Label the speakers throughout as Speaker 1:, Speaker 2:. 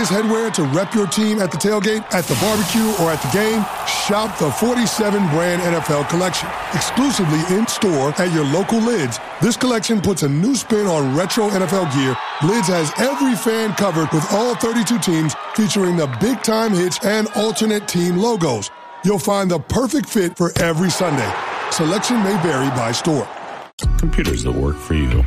Speaker 1: latest headwear to rep your team at the tailgate, at the barbecue, or at the game? Shop the 47-brand NFL collection. Exclusively in-store at your local Lids, this collection puts a new spin on retro NFL gear. Lids has every fan covered with all 32 teams, featuring the big-time hits and alternate team logos. You'll find the perfect fit for every Sunday. Selection may vary by store.
Speaker 2: Computers that work for you.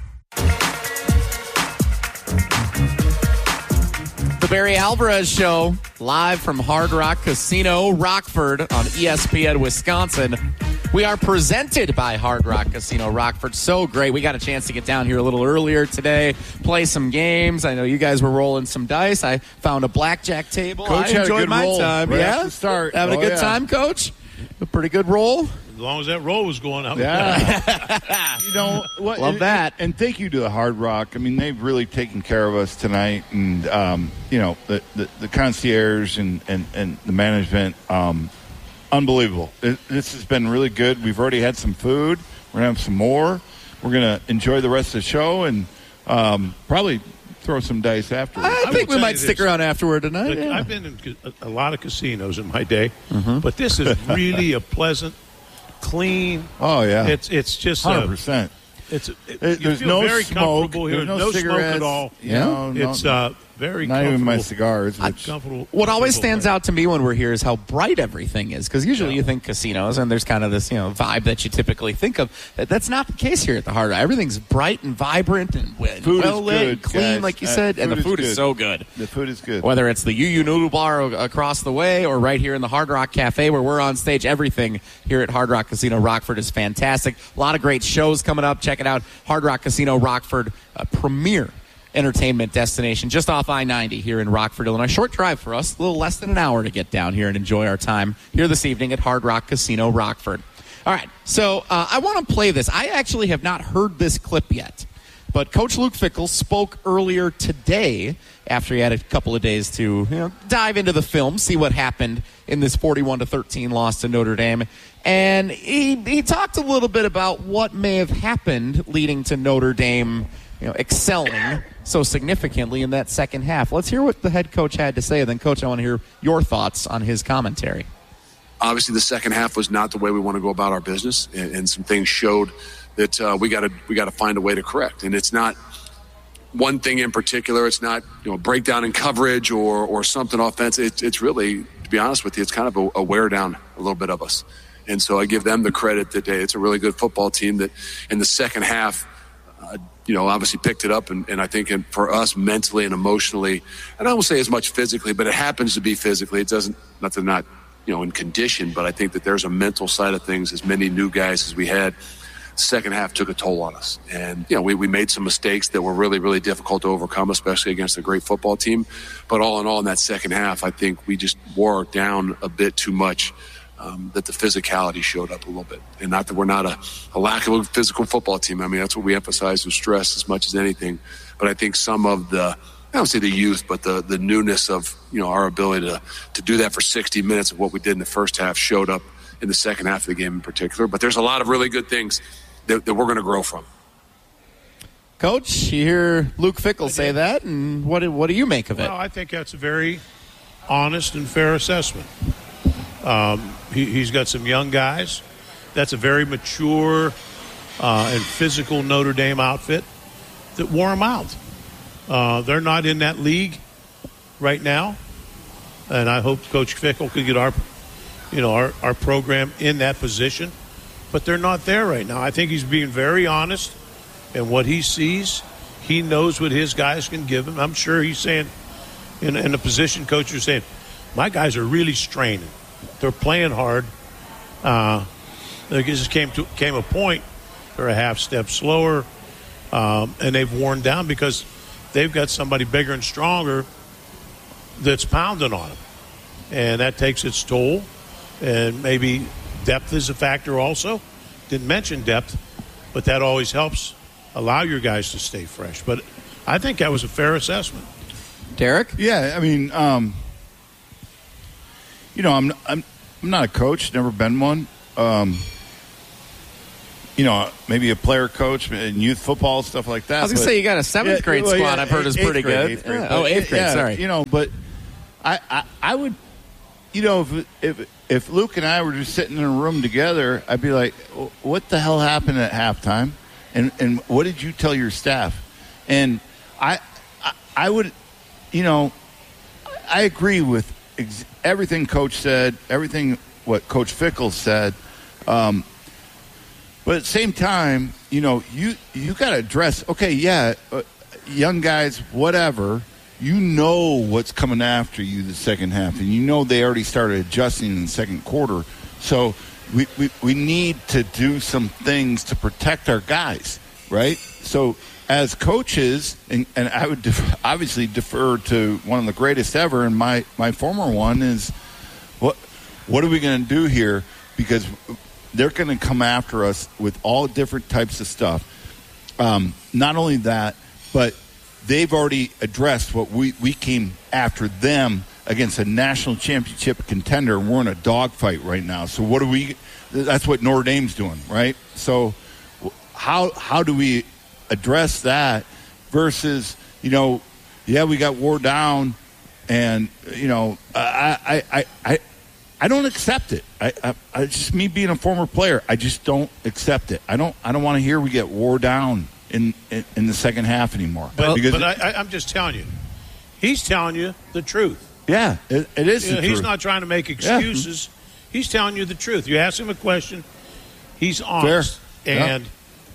Speaker 3: The Barry Alvarez Show, live from Hard Rock Casino, Rockford on ESPN Wisconsin. We are presented by Hard Rock Casino, Rockford. So great. We got a chance to get down here a little earlier today, play some games. I know you guys were rolling some dice. I found a blackjack table.
Speaker 4: Coach
Speaker 3: I enjoyed my
Speaker 4: roll.
Speaker 3: time.
Speaker 4: Right
Speaker 3: yeah,
Speaker 4: start.
Speaker 3: Having a good time, Coach? A pretty good roll.
Speaker 5: As long as that roll was going out.
Speaker 4: Yeah. You know what?
Speaker 3: Love that.
Speaker 4: And thank you to the Hard Rock. I mean, they've really taken care of us tonight, and you know, the concierge and the management, unbelievable. This has been really good. We've already had some food. We're gonna have some more. We're gonna enjoy the rest of the show and probably throw some dice afterwards.
Speaker 3: I think we might stick around afterward tonight.
Speaker 5: Look,
Speaker 3: yeah.
Speaker 5: I've been in a lot of casinos in my day, but this is really a pleasant, clean.
Speaker 4: Oh yeah,
Speaker 5: it's just
Speaker 4: 100%.
Speaker 5: There's
Speaker 4: no
Speaker 5: very
Speaker 4: smoke.
Speaker 5: comfortable here.
Speaker 4: There's no
Speaker 5: smoke
Speaker 4: cigarettes.
Speaker 5: at all.
Speaker 4: Yeah,
Speaker 5: It's very
Speaker 4: not
Speaker 5: comfortable.
Speaker 4: even my cigars. Which,
Speaker 5: comfortable.
Speaker 3: What always stands
Speaker 5: place.
Speaker 3: out to me when we're here is how bright everything is. Because usually you think casinos and there's kind of this, vibe that you typically think of. That's not the case here at the Hard Rock. Everything's bright and vibrant and well lit and clean,
Speaker 4: guys.
Speaker 3: like you said. And the food is so good.
Speaker 4: The food is good.
Speaker 3: Whether it's the UU Noodle Bar across the way or right here in the Hard Rock Cafe where we're on stage, everything here at Hard Rock Casino Rockford is fantastic. A lot of great shows coming up. Check it out. Hard Rock Casino Rockford, premier entertainment destination just off I-90 here in Rockford, Illinois. Short drive for us, a little less than an hour to get down here and enjoy our time here this evening at Hard Rock Casino Rockford. All right, so I want to play this. I actually have not heard this clip yet, but Coach Luke Fickell spoke earlier today after he had a couple of days to dive into the film, see what happened in this 41-13 loss to Notre Dame. And he talked a little bit about what may have happened leading to Notre Dame excelling so significantly in that second half. Let's hear what the head coach had to say. Then, Coach, I want to hear your thoughts on his commentary.
Speaker 6: Obviously, the second half was not the way we want to go about our business, and some things showed that we got to find a way to correct. And it's not one thing in particular. It's not breakdown in coverage or something offensive. It's really, to be honest with you, it's kind of a wear down a little bit of us. And so I give them the credit that it's a really good football team that in the second half, obviously picked it up. And I think for us mentally and emotionally, and I won't say as much physically, but it happens to be physically. It doesn't, not that not, in condition, but I think that there's a mental side of things. As many new guys as we had, second half took a toll on us. And, we made some mistakes that were really, really difficult to overcome, especially against a great football team. But all in all, in that second half, I think we just wore down a bit too much. That the physicality showed up a little bit. And not that we're not a lack of a physical football team. I mean, that's what we emphasize and stress as much as anything. But I think some of I don't say the youth, but the newness of, our ability to do that for 60 minutes of what we did in the first half showed up in the second half of the game in particular. But there's a lot of really good things that we're going to grow from.
Speaker 3: Coach, you hear Luke Fickell say that, and what do you make of it?
Speaker 5: Well, I think that's a very honest and fair assessment. He's got some young guys. That's a very mature and physical Notre Dame outfit that wore them out. They're not in that league right now, and I hope Coach Fickell could get our program in that position. But they're not there right now. I think he's being very honest in what he sees. He knows what his guys can give him. I'm sure he's saying, in a position coach, you're saying, my guys are really straining. They're playing hard. There just came a point they're a half step slower, and they've worn down because they've got somebody bigger and stronger that's pounding on them, and that takes its toll. And maybe depth is a factor also. Didn't mention depth, but that always helps allow your guys to stay fresh. But I think that was a fair assessment.
Speaker 3: Derek?
Speaker 4: Yeah, I mean, I'm not a coach, never been one. maybe a player coach in youth football, stuff like that.
Speaker 3: I was going to say, you got a 7th grade squad I've heard is pretty good.
Speaker 4: 8th grade.
Speaker 3: Oh, 8th grade, sorry.
Speaker 4: But I would, if Luke and I were just sitting in a room together, I'd be like, what the hell happened at halftime? And what did you tell your staff? And I would, I agree with everything Coach said, everything what Coach Fickle said. But at the same time, you got to address, young guys, whatever, what's coming after you the second half. And they already started adjusting in the second quarter. So we need to do some things to protect our guys, right? So as coaches, and I would obviously defer to one of the greatest ever, and my former one is, what are we going to do here? Because they're going to come after us with all different types of stuff. Not only that, but they've already addressed what we came after them against a national championship contender, and we're in a dogfight right now. So that's what Notre Dame's doing, right? So how do we address that versus, we got wore down, and, I don't accept it. I just, me being a former player, I just don't accept it. I don't want to hear we get wore down in the second half anymore.
Speaker 5: But I'm just telling you, he's telling you the truth.
Speaker 4: Yeah, it is the truth.
Speaker 5: He's not trying to make excuses. Yeah. He's telling you the truth. You ask him a question, he's honest. Fair. And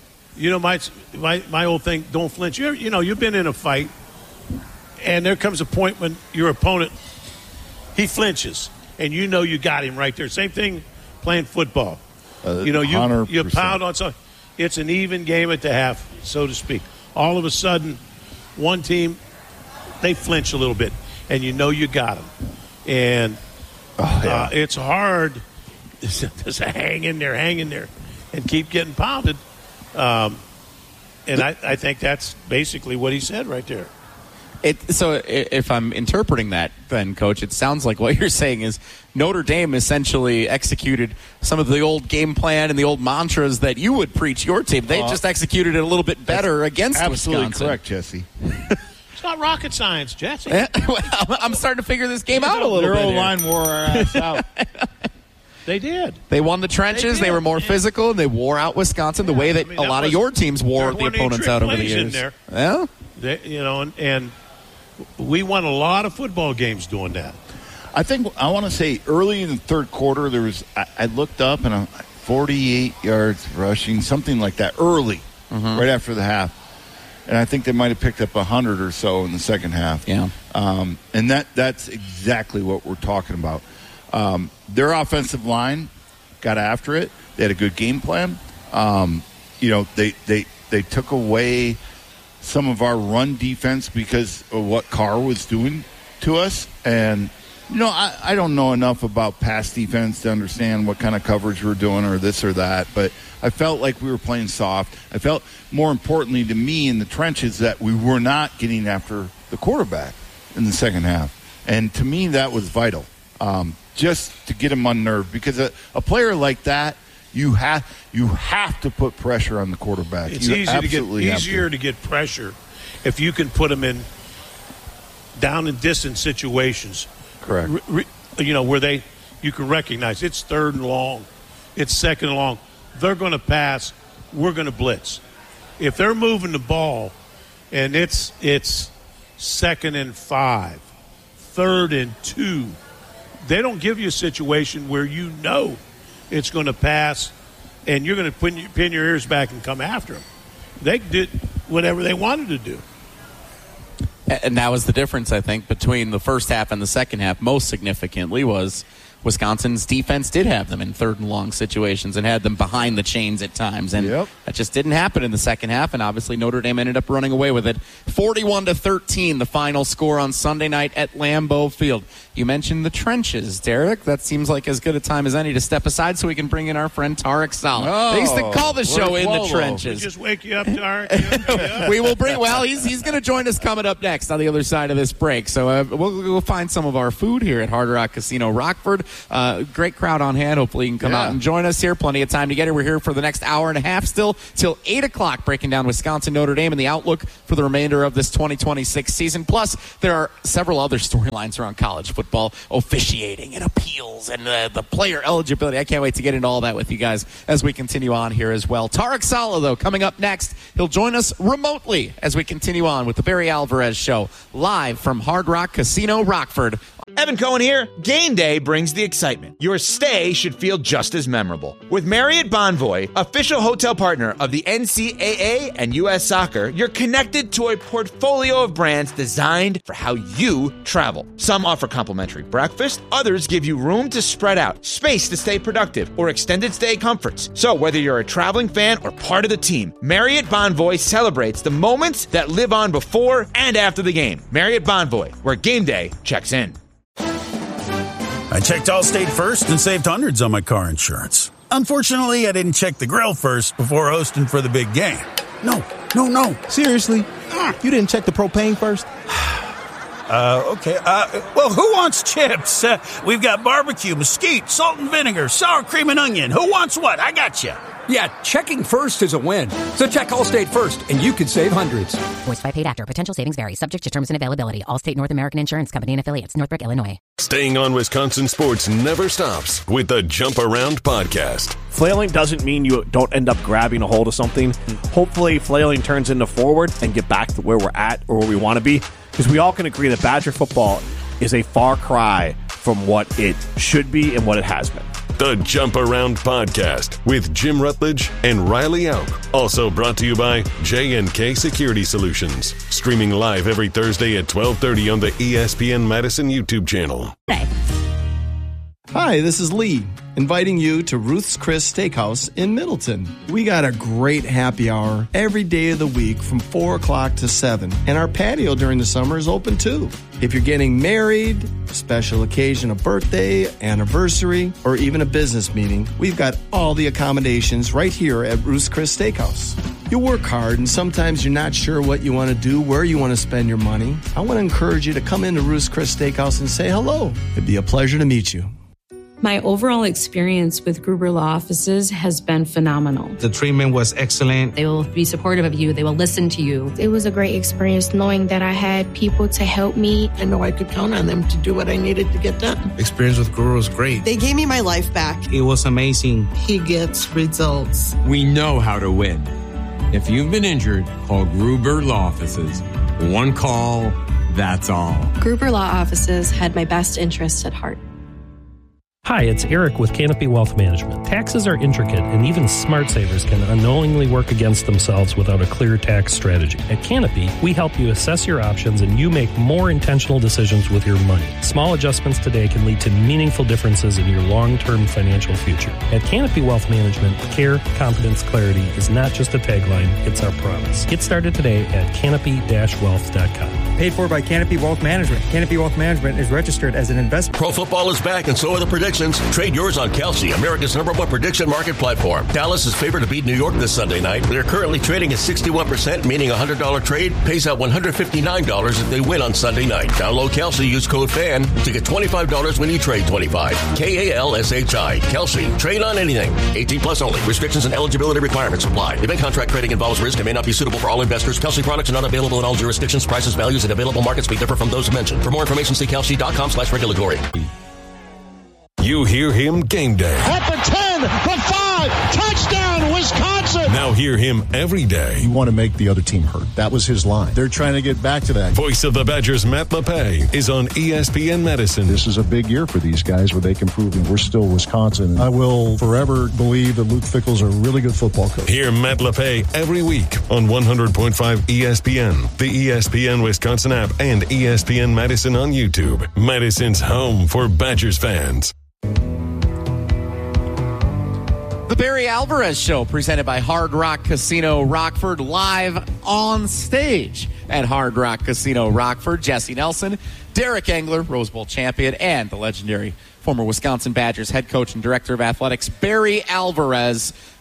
Speaker 5: my old thing, don't flinch. You've been in a fight, and there comes a point when your opponent, he flinches, and you got him right there. Same thing playing football. You pound on something. It's an even game at the half, so to speak. All of a sudden, one team, they flinch a little bit, and you got them. And it's hard to hang in there, and keep getting pounded. And I think that's basically what he said right there.
Speaker 3: So if I'm interpreting that, then, Coach, it sounds like what you're saying is Notre Dame essentially executed some of the old game plan and the old mantras that you would preach your team. They just executed it a little bit better against
Speaker 4: absolutely
Speaker 3: Wisconsin.
Speaker 4: Correct, Jesse.
Speaker 5: It's not rocket science, Jesse.
Speaker 3: Well, I'm starting to figure this game out a little bit.
Speaker 4: Their O-line wore our ass out.
Speaker 5: They did.
Speaker 3: They won the trenches. They were more physical, and they wore out Wisconsin the way that a lot of your teams wore the opponents out over the years.
Speaker 5: Yeah, and we won a lot of football games doing that.
Speaker 4: I want to say early in the third quarter, there was, I looked up and 48 yards rushing, something like that, early, right after the half. And I think they might have picked up 100 or so in the second half.
Speaker 3: Yeah.
Speaker 4: And that's exactly what we're talking about. Their offensive line got after it. They had a good game plan. They took away some of our run defense because of what Carr was doing to us. And, I don't know enough about pass defense to understand what kind of coverage we're doing or this or that, but I felt like we were playing soft. I felt, more importantly to me in the trenches, that we were not getting after the quarterback in the second half. And to me, that was vital, just to get him unnerved, because a player like that, you have to put pressure on the quarterback.
Speaker 5: It's easier to get pressure if you can put them in down and distance situations.
Speaker 4: Correct.
Speaker 5: Where you can recognize it's third and long, it's second and long. They're going to pass. We're going to blitz. If they're moving the ball and it's 2nd and 5, 3rd and 2, they don't give you a situation where it's going to pass and you're going to pin your ears back and come after them. They did whatever they wanted to do.
Speaker 3: And that was the difference, I think, between the first half and the second half. Most significantly was Wisconsin's defense did have them in 3rd and long situations and had them behind the chains at times. And that just didn't happen in the second half. And obviously Notre Dame ended up running away with it. 41-13, the final score on Sunday night at Lambeau Field. You mentioned the trenches, Derek. That seems like as good a time as any to step aside so we can bring in our friend Tarek Saleh. They used to call the show In the Trenches.
Speaker 5: We'll just wake you up, Tarek.
Speaker 3: We will bring. Well, he's going to join us coming up next on the other side of this break. So we'll find some of our food here at Hard Rock Casino Rockford. Great crowd on hand. Hopefully you can come out and join us here. Plenty of time to get here. We're here for the next hour and a half still till 8 o'clock, breaking down Wisconsin, Notre Dame, and the outlook for the remainder of this 2026 season. Plus, there are several other storylines around college football, officiating and appeals and the player eligibility. I can't wait to get into all that with you guys as we continue on here as well. Tarek Saleh, though, coming up next. He'll join us remotely as we continue on with the Barry Alvarez Show, live from Hard Rock Casino, Rockford.
Speaker 7: Evan Cohen here. Game day brings the excitement. Your stay should feel just as memorable. With Marriott Bonvoy, official hotel partner of the NCAA and U.S. Soccer, you're connected to a portfolio of brands designed for how you travel. Some offer complimentary breakfast, others give you room to spread out, space to stay productive, or extended stay comforts. So whether you're a traveling fan or part of the team, Marriott Bonvoy celebrates the moments that live on before and after the game. Marriott Bonvoy, where game day checks in.
Speaker 8: I checked Allstate first and saved hundreds on my car insurance. Unfortunately, I didn't check the grill first before hosting for the big game. No.
Speaker 9: Seriously? You didn't check the propane first?
Speaker 8: Okay. Well, who wants chips? We've got barbecue, mesquite, salt and vinegar, sour cream and onion. Who wants what? I got you.
Speaker 10: Yeah, checking first is a win. So check Allstate first, and you could save hundreds.
Speaker 11: Voiced by paid actor. Potential savings vary. Subject to terms and availability. Allstate North American Insurance Company and affiliates. Northbrook, Illinois.
Speaker 12: Staying on Wisconsin sports never stops with the Jump Around podcast.
Speaker 13: Flailing doesn't mean you don't end up grabbing a hold of something. Hopefully, flailing turns into forward and get back to where we're at or where we want to be. Because we all can agree that Badger football is a far cry from what it should be and what it has been.
Speaker 12: The Jump Around podcast with Jim Rutledge and Riley Auk. Also brought to you by J&K Security Solutions. Streaming live every Thursday at 12:30 on the ESPN Madison YouTube channel.
Speaker 9: Hi, this is Lee, inviting you to Ruth's Chris Steakhouse in Middleton. We got a great happy hour every day of the week from 4 o'clock to 7, and our patio during the summer is open too. If you're getting married, a special occasion, a birthday, anniversary, or even a business meeting, we've got all the accommodations right here at Ruth's Chris Steakhouse. You work hard, and sometimes you're not sure what you want to do, where you want to spend your money. I want to encourage you to come into Ruth's Chris Steakhouse and say hello. It'd be a pleasure to meet you.
Speaker 14: My overall experience with Gruber Law Offices has been phenomenal.
Speaker 15: The treatment was excellent.
Speaker 16: They will be supportive of you. They will listen to you.
Speaker 17: It was a great experience knowing that I had people to help me.
Speaker 18: I know I could count on them to do what I needed to get done.
Speaker 15: Experience with Gruber was great.
Speaker 19: They gave me my life back.
Speaker 15: It was amazing.
Speaker 18: He gets results.
Speaker 20: We know how to win. If you've been injured, call Gruber Law Offices. One call, that's all.
Speaker 21: Gruber Law Offices had my best interests at heart.
Speaker 22: Hi, it's Eric with Canopy Wealth Management. Taxes are intricate, and even smart savers can unknowingly work against themselves without a clear tax strategy. At Canopy, we help you assess your options and you make more intentional decisions with your money. Small adjustments today can lead to meaningful differences in your long-term financial future. At Canopy Wealth Management, care, confidence, clarity is not just a tagline, it's our promise. Get started today at canopy-wealth.com.
Speaker 23: Paid for by Canopy Wealth Management. Canopy Wealth Management is registered as an investment.
Speaker 24: Pro football is back, and so are the predictions. Trade yours on Kalshi, America's #1 prediction market platform. Dallas is favored to beat New York this Sunday night. They're currently trading at 61%, meaning a $100 trade pays out $159 if they win on Sunday night. Download Kalshi, use code FAN to get $25 when you trade 25. Kalshi. Kalshi. Trade on anything. 18 plus only. Restrictions and eligibility requirements apply. Event contract trading involves risk and may not be suitable for all investors. Kalshi products are not available in all jurisdictions. Prices, values, and available markets may differ from those mentioned. For more information, see kalshi.com/regulatory.
Speaker 12: You hear him game day.
Speaker 25: At the 10, the 5, touchdown, Wisconsin!
Speaker 12: Now hear him every day.
Speaker 26: You want to make the other team hurt. That was his line. They're trying to get back to that.
Speaker 12: Voice of the Badgers, Matt LePay, is on ESPN Madison.
Speaker 26: This is a big year for these guys where they can prove that we're still Wisconsin. I will forever believe that Luke Fickell's a really good football coach.
Speaker 12: Hear Matt LePay every week on 100.5 ESPN, the ESPN Wisconsin app, and ESPN Madison on YouTube. Madison's home for Badgers fans.
Speaker 3: The Barry Alvarez Show, presented by Hard Rock Casino Rockford, live on stage at Hard Rock Casino Rockford. Jesse Nelson, Derek Engler, Rose Bowl champion, and the legendary former Wisconsin Badgers head coach and director of athletics, Barry Alvarez.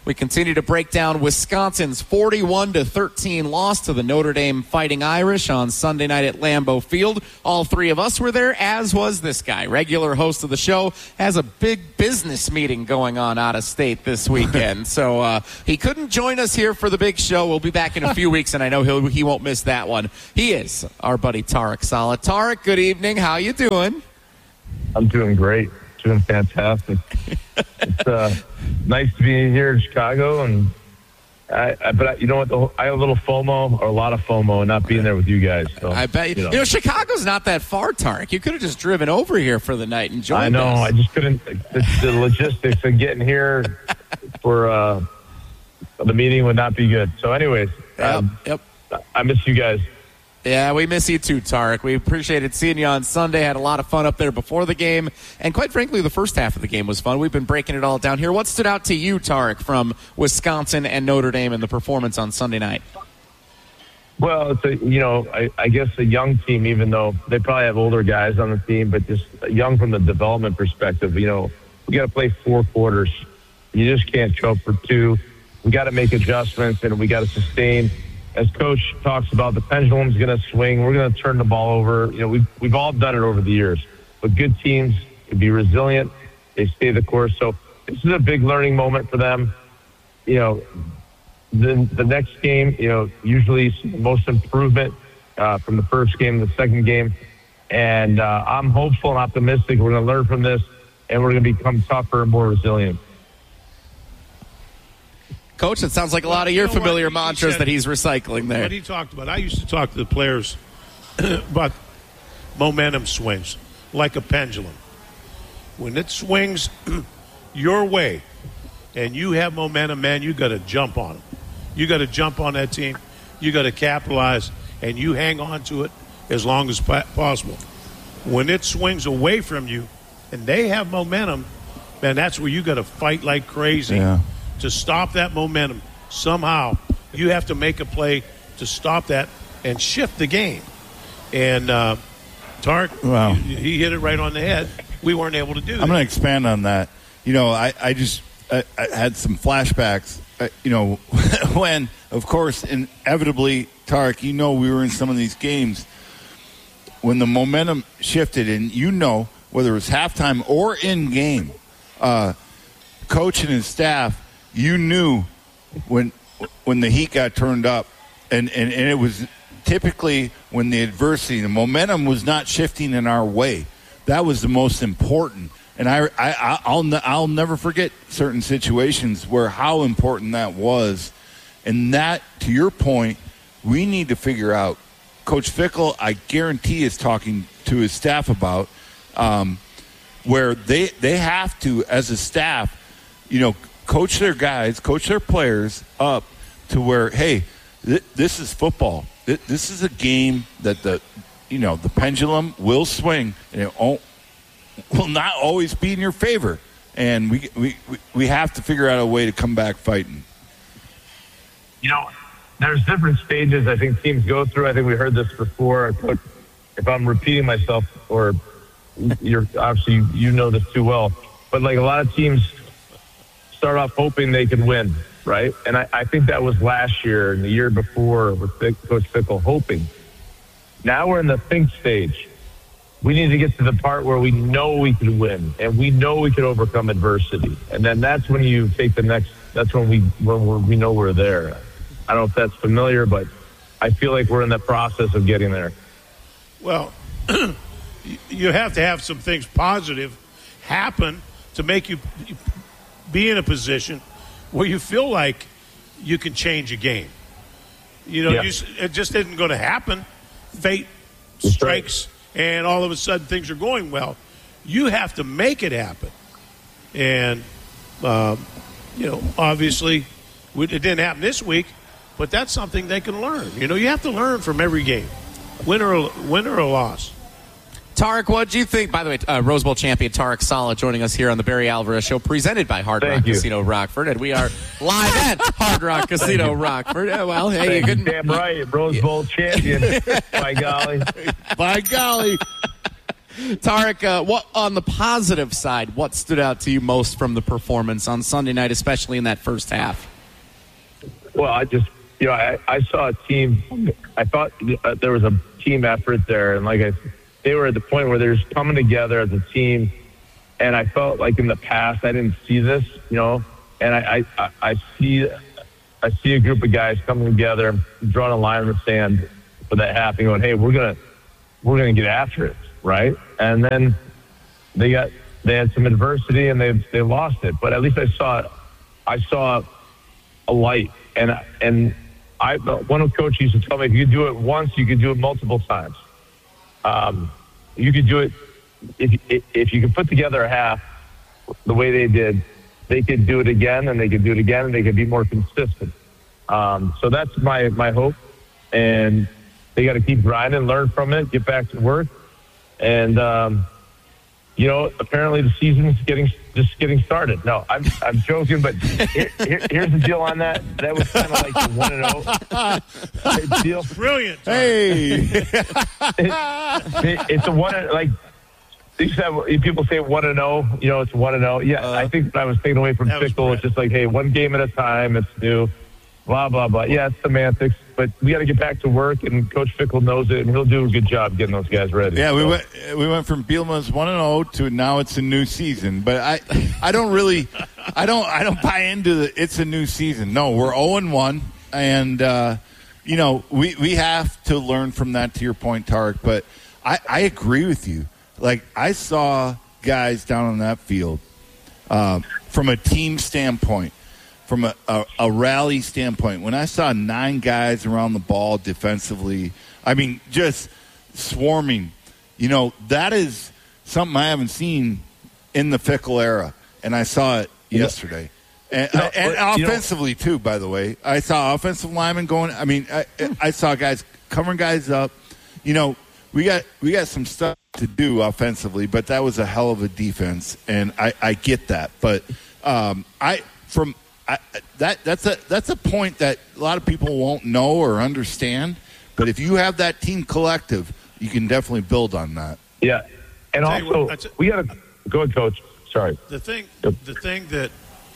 Speaker 3: We continue to break down Wisconsin's 41-13 loss to the Notre Dame Fighting Irish on Sunday night at Lambeau Field. All three of us were there, as was this guy, regular host of the show, has a big business meeting going on out of state this weekend. So he couldn't join us here for the big show. We'll be back in a few weeks, and I know he won't miss that one. He is our buddy Tarek Saleh. Tarek, good evening. How you doing?
Speaker 1: I'm doing great. Doing fantastic. It's nice to be here in Chicago, and but you know what? I have a little FOMO, or a lot of FOMO, not being there with you guys. So,
Speaker 3: I bet you know Chicago's not that far, Tarek. You could have just driven over here for the night and joined us.
Speaker 1: I know. I just couldn't. The logistics of getting here for the meeting would not be good. So, anyways,
Speaker 3: yep.
Speaker 1: I miss you guys.
Speaker 3: Yeah, we miss you too, Tarek. We appreciated seeing you on Sunday. Had a lot of fun up there before the game. And quite frankly, the first half of the game was fun. We've been breaking it all down here. What stood out to you, Tarek, from Wisconsin and Notre Dame in the performance on Sunday night?
Speaker 1: Well, it's I guess a young team, even though they probably have older guys on the team, but just young from the development perspective. We got to play 4 quarters. You just can't show up for 2. We got to make adjustments, and we got to sustain. As Coach talks about, the pendulum's going to swing. We're going to turn the ball over. We've all done it over the years. But good teams can be resilient. They stay the course. So this is a big learning moment for them. The next game, usually the most improvement from the first game to the second game. And I'm hopeful and optimistic we're going to learn from this, and we're going to become tougher and more resilient.
Speaker 3: Coach, it sounds like a lot of your familiar mantras that he's recycling there.
Speaker 2: What he talked about, I used to talk to the players about momentum swings, like a pendulum. When it swings your way and you have momentum, man, you got to jump on them. You got to jump on that team. You got to capitalize, and you hang on to it as long as possible. When it swings away from you and they have momentum, man, that's where you got to fight like crazy.
Speaker 4: Yeah.
Speaker 2: To stop that momentum. Somehow you have to make a play to stop that and shift the game. And Tarek,
Speaker 4: wow.
Speaker 2: He hit it right on the head. We weren't able to do that.
Speaker 4: I'm going to expand on that. I had some flashbacks, when, of course, inevitably, Tarek, we were in some of these games when the momentum shifted, and whether it was halftime or in game, Coach and his staff, you knew when the heat got turned up, and it was typically when the adversity, the momentum was not shifting in our way. That was the most important. And I'll never forget certain situations where how important that was. And that, to your point, we need to figure out. Coach Fickell, I guarantee, is talking to his staff about where they have to, as a staff, coach their guys, coach their players up to where, hey, this is football. This is a game that the pendulum will swing, and it will not always be in your favor. And we have to figure out a way to come back fighting.
Speaker 1: There's different stages I think teams go through. I think we heard this before. If I'm repeating myself, or you're obviously you know this too well, but like a lot of teams start off hoping they can win, right? And I think that was last year and the year before with Coach Fickell, hoping. Now we're in the think stage. We need to get to the part where we know we can win and we know we can overcome adversity. And then that's when you take the next. That's when we know we're there. I don't know if that's familiar, but I feel like we're in the process of getting there.
Speaker 2: Well, you have to have some things positive happen to make you be in a position where you feel like you can change a game. It just isn't going to happen. Fate strikes, and all of a sudden things are going well. You have to make it happen. And, obviously it didn't happen this week, but that's something they can learn. You have to learn from every game, win or a loss.
Speaker 3: Tarek, what do you think? By the way, Rose Bowl champion Tarek Saleh joining us here on the Barry Alvarez Show, presented by Hard Rock Casino Rockford, and we are live at Hard Rock Casino Rockford. Well, hey, you couldn't.
Speaker 1: Damn right, Rose Bowl champion. By golly.
Speaker 4: By golly.
Speaker 3: Tarek, what on the positive side, what stood out to you most from the performance on Sunday night, especially in that first half?
Speaker 1: Well, I just, I saw a team. I thought there was a team effort there, and they were at the point where they're just coming together as a team. And I felt like in the past I didn't see this, and I see a group of guys coming together, drawing a line in the sand for that half, and going, "Hey, we're gonna get after it, right?" And then they had some adversity and they lost it, but at least I saw a light. And one of the coaches used to tell me, if you do it once, you can do it multiple times. You could do it if you could put together a half the way they did. They could do it again, and they could do it again, and they could be more consistent. So that's my hope. And they got to keep grinding, learn from it, get back to work. And, apparently the season's just getting started. No, I'm joking, but here's the deal on that. That was kind of like the 1-0 deal.
Speaker 2: Brilliant.
Speaker 4: Hey.
Speaker 1: It's a 1-0, people say 1-0, it's 1-0. Yeah, I think I was taken away from Fickle. It's just like, hey, one game at a time. It's new. Blah, blah, blah. Yeah, it's semantics, but we got to get back to work, and Coach Fickle knows it, and he'll do a good job getting those guys ready.
Speaker 4: Yeah, we went from Bielema's 1-0 to now it's a new season. But I don't really I don't buy into it's a new season. No, we're 0-1, and we have to learn from that. To your point, Tarek, but I agree with you. Like, I saw guys down on that field from a team standpoint. From a rally standpoint, when I saw 9 guys around the ball defensively, I mean, just swarming, that is something I haven't seen in the Fickle era, and I saw it yesterday. And offensively, too, by the way. I saw offensive linemen going. I mean, I saw guys covering guys up. We got some stuff to do offensively, but that was a hell of a defense, and I get that. But that's a point that a lot of people won't know or understand. But if you have that team collective, you can definitely build on that.
Speaker 1: Yeah, and also we got to go ahead, Coach. Sorry.
Speaker 2: The thing that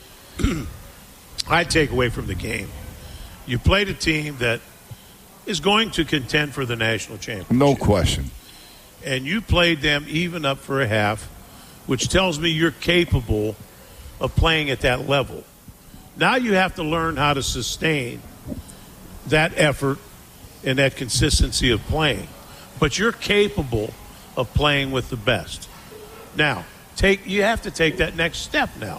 Speaker 2: I take away from the game, you played a team that is going to contend for the national championship.
Speaker 4: No question.
Speaker 2: And you played them even up for a half, which tells me you're capable of playing at that level. Now you have to learn how to sustain that effort and that consistency of playing. But you're capable of playing with the best. Now, you have to take that next step now.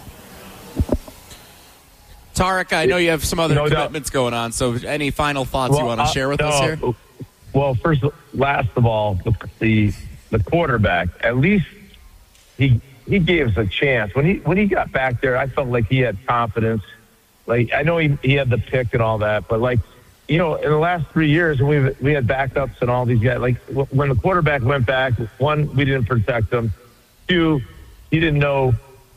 Speaker 3: Tarek, I know you have some other commitments going on, so any final thoughts you want to share with us here?
Speaker 1: Well, last of all, the quarterback, at least he gave us a chance. When he got back there, I felt like he had confidence. Like, I know he had the pick and all that, but in the last 3 years, we had backups and all these guys. Like, when the quarterback went back, 1, we didn't protect him. 2, he didn't know,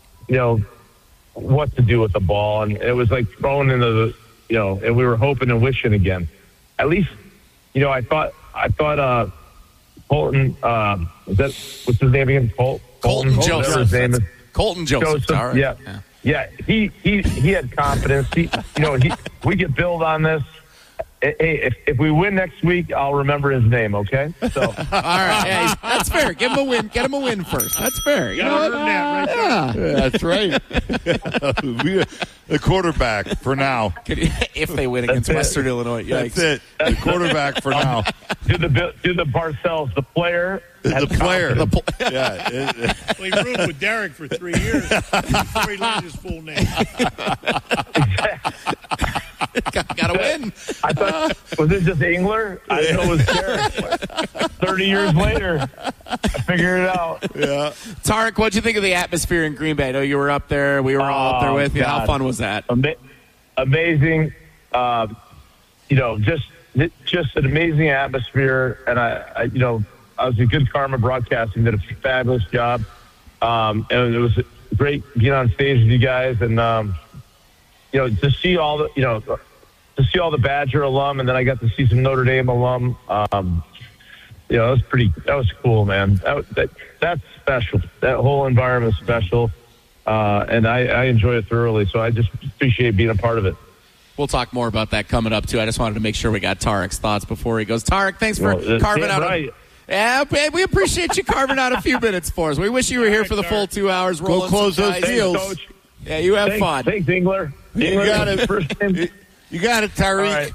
Speaker 1: what to do with the ball, and it was like thrown into the, and we were hoping and wishing again. At least, I thought Colton, what's his name again?
Speaker 3: Colton Joseph.
Speaker 1: His name is.
Speaker 3: Colton Joseph.
Speaker 1: Yeah. He had confidence. We could build on this. Hey, if we win next week, I'll remember his name. Okay. So
Speaker 3: all right, yeah, that's fair. Give him a win. Get him a win first. That's fair.
Speaker 4: That's right. The quarterback for now.
Speaker 3: If they win against Western Illinois, yikes.
Speaker 4: That's it. The quarterback for now.
Speaker 1: Do the Parcells, the player.
Speaker 4: The player.
Speaker 2: Well, he roomed with Derek for 3 years before he learned his full name.
Speaker 3: Gotta win.
Speaker 1: I thought, was it just Engler? I didn't know it was Derek. 30 years later, I figured it out.
Speaker 4: Yeah.
Speaker 3: Tarek, what'd you think of the atmosphere in Green Bay? I know you were up there. We were all up there with you. How fun was that?
Speaker 1: Amazing. Just an amazing atmosphere. And I was at Good Karma Broadcasting, did a fabulous job. And it was great being on stage with you guys, and to see all the Badger alum, and then I got to see some Notre Dame alum. That was cool, man. That's special. That whole environment's special. And I enjoy it thoroughly. So I just appreciate being a part of it.
Speaker 3: We'll talk more about that coming up, too. I just wanted to make sure we got Tarek's thoughts before he goes. Tarek, thanks for carving out.
Speaker 1: Right.
Speaker 3: Yeah, babe, we appreciate you carving out a few minutes for us. We wish you were here for the full 2 hours.
Speaker 4: Go close those deals.
Speaker 1: Coach.
Speaker 3: Yeah, you have fun.
Speaker 1: Thanks, Engler.
Speaker 4: You got it. You got it, Tariq.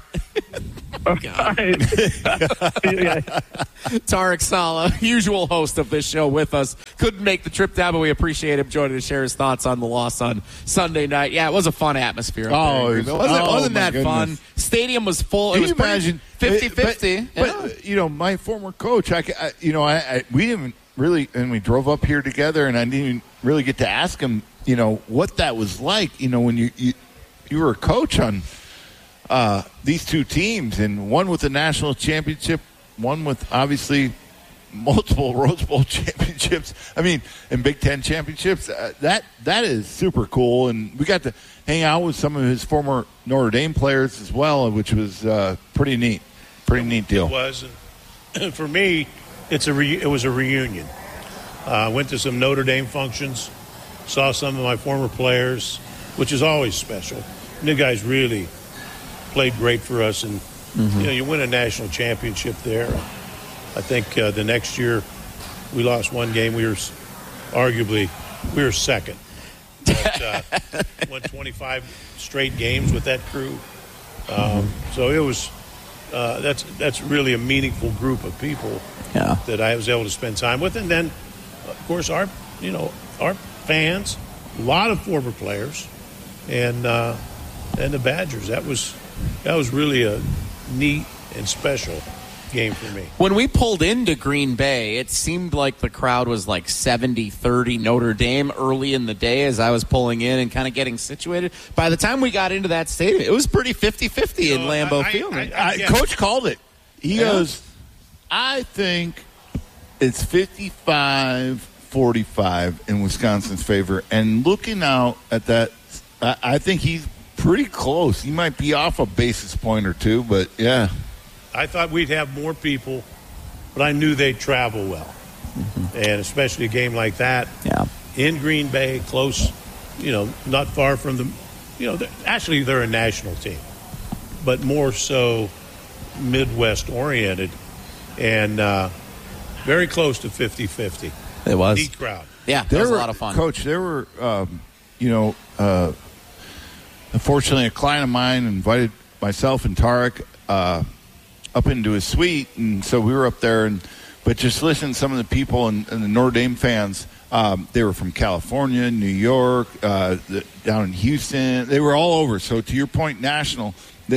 Speaker 3: Tarek Saleh, usual host of this show with us, couldn't make the trip down, but we appreciate him joining to share his thoughts on the loss on Sunday night. Yeah, it was a fun atmosphere. Wasn't that fun? Stadium was full.
Speaker 4: Can
Speaker 3: it was
Speaker 4: you imagine
Speaker 3: 50-50.
Speaker 4: But my former coach, we didn't really, and we drove up here together, and I didn't even really get to ask him, what that was like. When you were a coach on these two teams, and one with the national championship, one with obviously multiple Rose Bowl championships. And Big Ten championships. That is super cool, and we got to hang out with some of his former Notre Dame players as well, which was pretty neat. Pretty neat deal.
Speaker 2: It was, and for me, it was a reunion. I went to some Notre Dame functions, saw some of my former players, which is always special. And the guys really played great for us, and you win a national championship there. I think the next year we lost one game. We were second. But, won 25 straight games with that crew. So it was that's really a meaningful group of people that I was able to spend time with, and then of course our fans, a lot of former players, and the Badgers. That was really a neat and special game for me.
Speaker 3: When we pulled into Green Bay, it seemed like the crowd was like 70-30 Notre Dame early in the day as I was pulling in and kind of getting situated. By the time we got into that stadium, it was pretty 50-50 in Lambeau Field.
Speaker 4: Coach called it. He goes, I think it's 55-45 in Wisconsin's favor. And looking out at that, I think he's pretty close. He might be off a basis point or two, but yeah.
Speaker 2: I thought we'd have more people, but I knew they'd travel well. And especially a game like that in Green Bay, close, not far from them. Actually, they're a national team, but more so Midwest-oriented and very close to 50-50.
Speaker 3: It was.
Speaker 2: Neat crowd.
Speaker 3: Yeah, that was a lot of fun.
Speaker 4: Coach, there were, unfortunately, a client of mine invited myself and Tarek up into his suite, and so we were up there. But just listen to some of the people and the Notre Dame fans. They were from California, New York, down in Houston. They were all over. So to your point, national.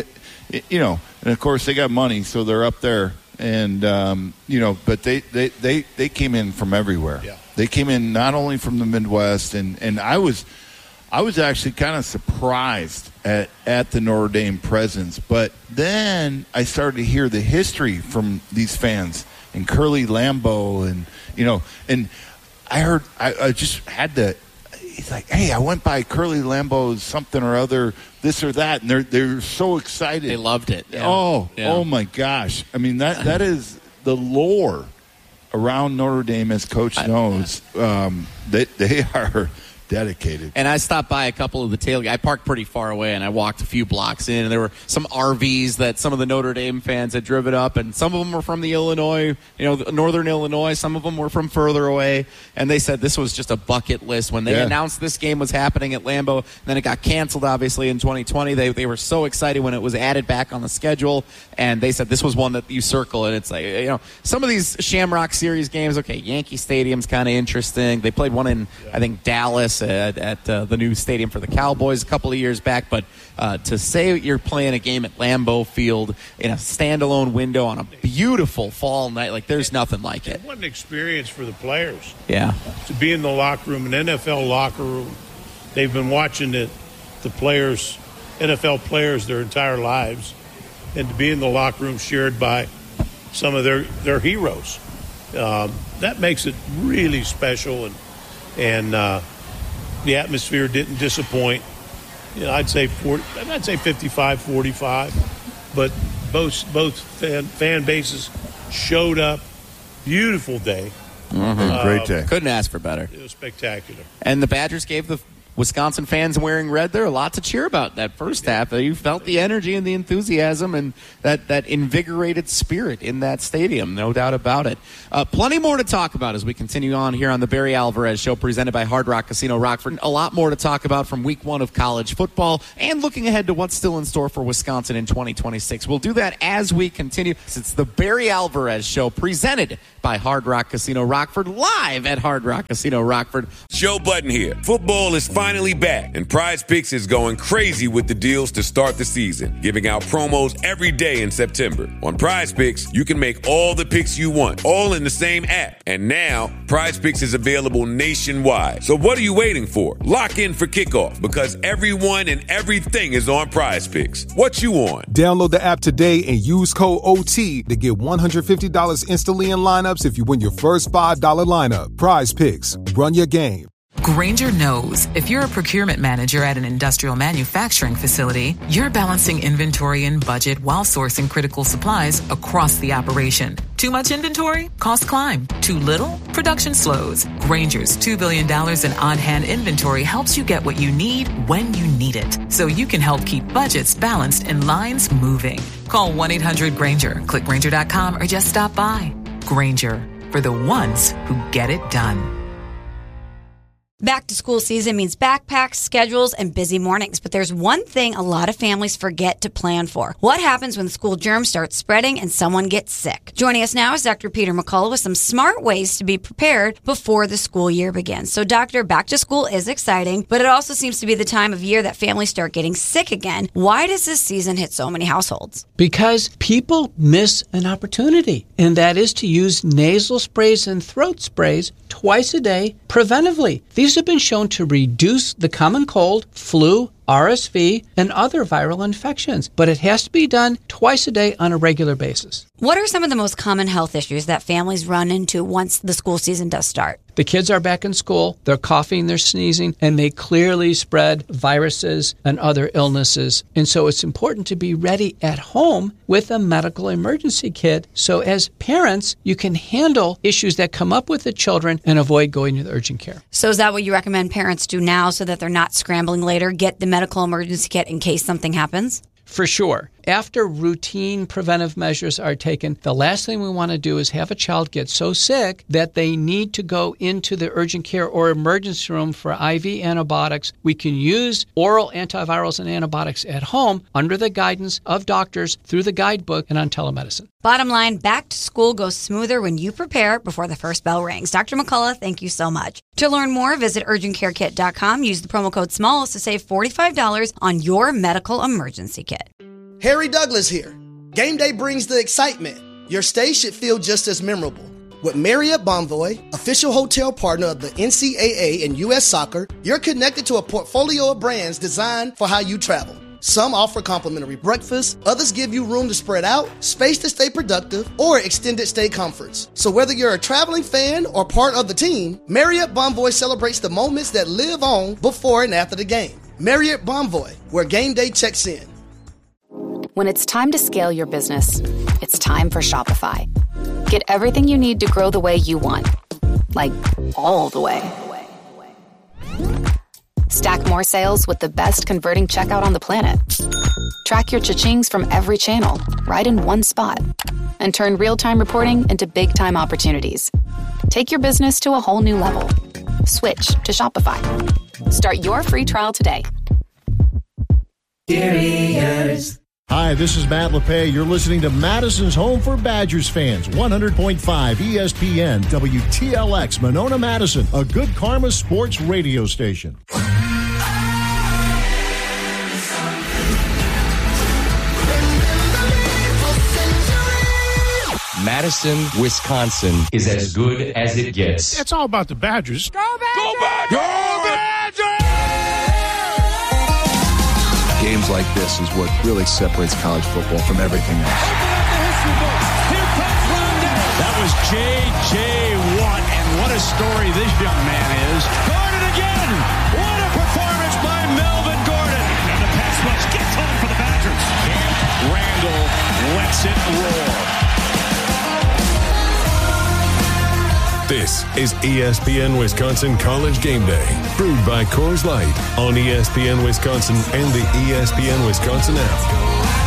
Speaker 4: And of course they got money, so they're up there. And but they came in from everywhere.
Speaker 2: Yeah.
Speaker 4: They came in not only from the Midwest, and I was actually kind of surprised at the Notre Dame presence. But then I started to hear the history from these fans and Curly Lambeau and I heard I just had to. He's like, hey, I went by Curly Lambeau's something or other, this or that, and they're so excited.
Speaker 3: They loved it. Yeah.
Speaker 4: Oh my gosh! I mean that is the lore around Notre Dame, as Coach knows. They are dedicated.
Speaker 3: And I stopped by a couple of the tailgates. I parked pretty far away, and I walked a few blocks in, and there were some RVs that some of the Notre Dame fans had driven up, and some of them were from the Illinois, northern Illinois. Some of them were from further away, and they said this was just a bucket list. When they announced this game was happening at Lambeau, and then it got canceled, obviously, in 2020. They were so excited when it was added back on the schedule, and they said this was one that you circle, and it's like, some of these Shamrock Series games, okay, Yankee Stadium's kind of interesting. They played one in, I think, Dallas at the new stadium for the Cowboys a couple of years back, but to say you're playing a game at Lambeau Field in a standalone window on a beautiful fall night, like there's nothing like it.
Speaker 2: What an experience for the players.
Speaker 3: Yeah.
Speaker 2: To be in the locker room, an NFL locker room. They've been watching the players, NFL players, their entire lives, and to be in the locker room shared by some of their heroes. That makes it really special, and the atmosphere didn't disappoint. I'd say 55-45, but both fan bases showed up, Beautiful day.
Speaker 4: Great day.
Speaker 3: Couldn't ask for better.
Speaker 2: It was spectacular.
Speaker 3: And the Badgers gave the Wisconsin fans wearing red there a lot to cheer about that first half. You felt the energy and the enthusiasm and that invigorated spirit in that stadium, no doubt about it. Plenty more to talk about as we continue on here on the Barry Alvarez Show, presented by Hard Rock Casino Rockford. A lot more to talk about from week 1 of college football and looking ahead to what's still in store for Wisconsin in 2026. We'll do that as we continue. It's the Barry Alvarez Show, presented by Hard Rock Casino Rockford, live at Hard Rock Casino Rockford.
Speaker 5: Joe Button here. Football is finally back, and Prize Picks is going crazy with the deals to start the season, giving out promos every day in September. On Prize Picks, you can make all the picks you want, all in the same app. And now, Prize Picks is available nationwide. So what are you waiting for? Lock in for kickoff, because everyone and everything is on Prize Picks. What you on?
Speaker 6: Download the app today and use code OT to get $150 instantly in lineups if you win your first $5 lineup. Prize Picks. Run your game.
Speaker 7: Grainger knows if you're a procurement manager at an industrial manufacturing facility, you're balancing inventory and budget while sourcing critical supplies across the operation. Too much inventory? Costs climb. Too little? Production slows. Grainger's $2 billion in on-hand inventory helps you get what you need when you need it, so you can help keep budgets balanced and lines moving. Call 1-800-GRAINGER, click Grainger.com, or just stop by. Grainger, for the ones who get it done.
Speaker 8: Back to school season means backpacks, schedules, and busy mornings. But there's one thing a lot of families forget to plan for. What happens when school germs start spreading and someone gets sick? Joining us now is Dr. Peter McCullough with some smart ways to be prepared before the school year begins. So, Doctor, back to school is exciting, but it also seems to be the time of year that families start getting sick again. Why does this season hit so many households?
Speaker 10: Because people miss an opportunity, and that is to use nasal sprays and throat sprays twice a day preventively. These have been shown to reduce the common cold, flu, RSV, and other viral infections, but it has to be done twice a day on a regular basis.
Speaker 8: What are some of the most common health issues that families run into once the school season does start?
Speaker 10: The kids are back in school, they're coughing, they're sneezing, and they clearly spread viruses and other illnesses. And so it's important to be ready at home with a medical emergency kit, so as parents, you can handle issues that come up with the children and avoid going to the urgent care.
Speaker 8: So is that what you recommend parents do now so that they're not scrambling later? Get the medical emergency kit in case something happens?
Speaker 10: For sure. After routine preventive measures are taken, the last thing we want to do is have a child get so sick that they need to go into the urgent care or emergency room for IV antibiotics. We can use oral antivirals and antibiotics at home under the guidance of doctors through the guidebook and on telemedicine.
Speaker 8: Bottom line, back to school goes smoother when you prepare before the first bell rings. Dr. McCullough, thank you so much. To learn more, visit urgentcarekit.com. Use the promo code SMALLS to save $45 on your medical emergency kit.
Speaker 19: Harry Douglas here. Game day brings the excitement. Your stay should feel just as memorable. With Marriott Bonvoy, official hotel partner of the NCAA and U.S. Soccer, you're connected to a portfolio of brands designed for how you travel. Some offer complimentary breakfast, others give you room to spread out, space to stay productive, or extended stay comforts. So whether you're a traveling fan or part of the team, Marriott Bonvoy celebrates the moments that live on before and after the game. Marriott Bonvoy, where game day checks in.
Speaker 27: When it's time to scale your business, it's time for Shopify. Get everything you need to grow the way you want. Like, all the way. Stack more sales with the best converting checkout on the planet. Track your cha-chings from every channel, right in one spot. And turn real-time reporting into big-time opportunities. Take your business to a whole new level. Switch to Shopify. Start your free trial today.
Speaker 28: Dear ears. Hi, this is Matt LePay. You're listening to Madison's Home for Badgers fans, 100.5 ESPN, WTLX, Monona, Madison, a Good Karma sports radio station.
Speaker 29: Madison, Wisconsin is as good as it gets.
Speaker 2: It's all about the Badgers.
Speaker 29: Go Badgers! Go Badgers! Go Badgers!
Speaker 30: Games like this is what really separates college football from everything else.
Speaker 25: That was J.J. Watt, and what a story this young man is. Gordon again! What a performance by Melvin Gordon! And the pass rush gets home for the Badgers. Camp Randall lets it roar.
Speaker 12: This is ESPN Wisconsin College Game Day, brewed by Coors Light on ESPN Wisconsin and the ESPN Wisconsin app.